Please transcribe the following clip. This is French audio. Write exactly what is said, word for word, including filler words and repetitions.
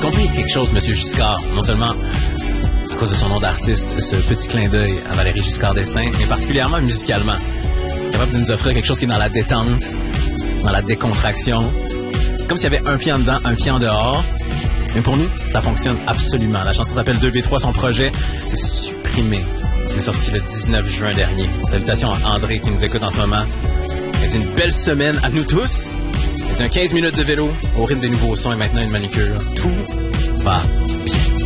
compris quelque chose, Monsieur Giscard. Non seulement à cause de son nom d'artiste, ce petit clin d'œil à Valéry Giscard d'Estaing, mais particulièrement musicalement. Capable de nous offrir quelque chose qui est dans la détente, dans la décontraction. Comme s'il y avait un pied en dedans, un pied en dehors. Mais pour nous, ça fonctionne absolument. La chanson s'appelle deux B trois, son projet, c'est Supprimé. C'est sorti le dix-neuf juin dernier. Salutations à André qui nous écoute en ce moment. Elle dit une belle semaine à nous tous. Elle dit un quinze minutes de vélo au rythme des nouveaux sons et maintenant une manucure. Tout va